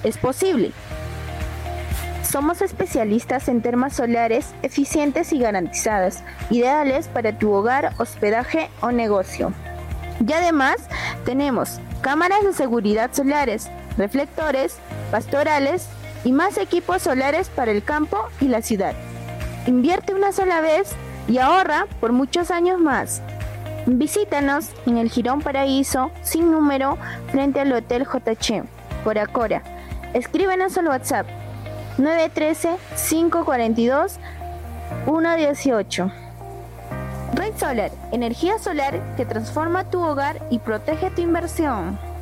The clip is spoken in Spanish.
es posible. Somos especialistas en termas solares eficientes y garantizadas, ideales para tu hogar, hospedaje o negocio. Y además tenemos cámaras de seguridad solares, reflectores, pastorales y más equipos solares para el campo y la ciudad. Invierte una sola vez y ahorra por muchos años más. Visítanos en el Jirón Paraíso, sin número, frente al Hotel JH, por Acora. Escríbenos al WhatsApp 913-542-118. Red Solar, energía solar que transforma tu hogar y protege tu inversión.